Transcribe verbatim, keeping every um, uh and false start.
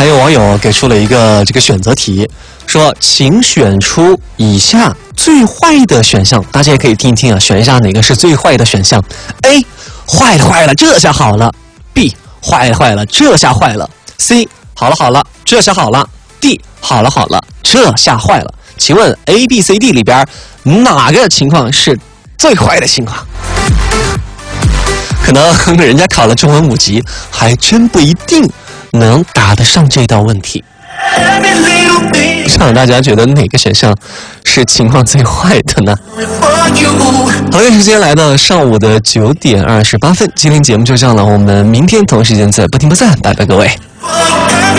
还有网友给出了一个这个选择题，说请选出以下最坏的选项，大家也可以听一听啊，选一下哪个是最坏的选项。 A 坏了坏了，这下好了。 B 坏了坏了，这下坏了。 C 好了好了，这下好了。 D 好了好了，这下坏了。请问 A B C D 里边哪个情况是最坏的情况？可能人家考了中文五级，还真不一定能答得上这道问题。让大家觉得哪个选项是情况最坏的呢？好，时间来到上午的九点二十八分，今天节目就这样了，我们明天同时间再不听不散，拜拜各位。